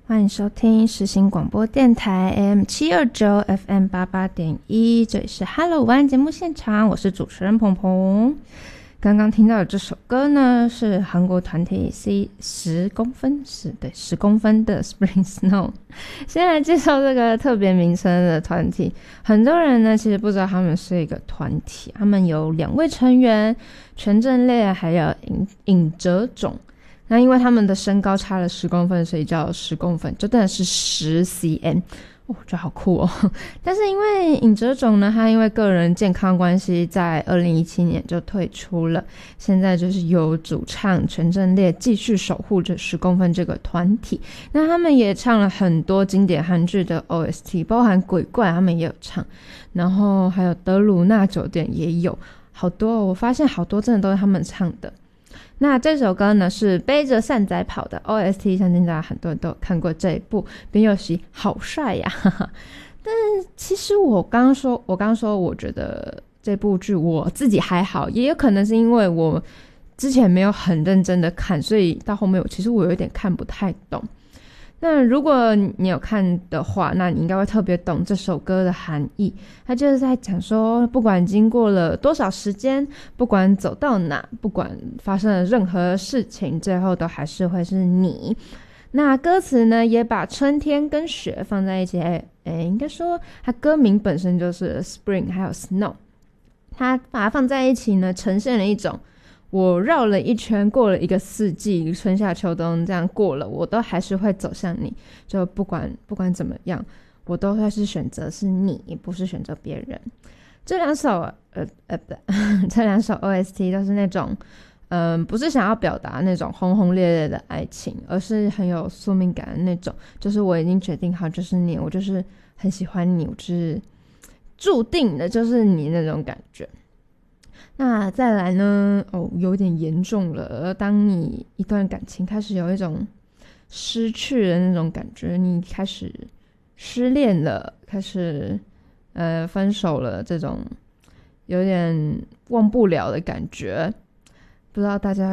欢迎收听时行广播电台 AM729 FM88.1，这里是 Hello 晚安节目现场，我是主持人鹏鹏。刚刚听到的这首歌呢，是韩国团体 10公分的 Spring Snow。先来介绍这个特别名称的团体，很多人呢其实不知道他们是一个团体，他们有2位成员，全正烈还有尹哲种。那因为他们的身高差了10公分，所以叫10公分，就真的是10 cm。我觉得好酷哦。但是因为尹哲种呢，他因为个人健康关系，在2017年就退出了。现在就是由主唱全正烈继续守护着10公分这个团体。那他们也唱了很多经典韩剧的 OST， 包含鬼怪他们也有唱，然后还有德鲁纳酒店也有，好多我发现好多真的都是他们唱的。那这首歌呢是背着扇仔跑的 OST， 相信大家很多人都有看过这一部，边佑熙好帅呀。但其实我刚刚说我觉得这部剧我自己还好，也有可能是因为我之前没有很认真的看，所以到后面其实我有点看不太懂。那如果你有看的话，那你应该会特别懂这首歌的含义。它就是在讲说，不管经过了多少时间，不管走到哪，不管发生了任何事情，最后都还是会是你。那歌词呢，也把春天跟雪放在一起，应该说它歌名本身就是 Spring 还有 Snow， 它把它放在一起呢，呈现了一种我绕了一圈，过了一个四季，春夏秋冬这样过了，我都还是会走向你。就不管怎么样，我都会是选择是你，不是选择别人。这两首这两首 OST 都是那种不是想要表达那种轰轰烈烈的爱情，而是很有宿命感的那种，就是我已经决定好就是你，我就是很喜欢你，我就是注定的就是你那种感觉。那再来呢，有点严重了。当你一段感情开始有一种失去的那种感觉，你开始失恋了，开始分手了，这种有点忘不了的感觉，不知道大家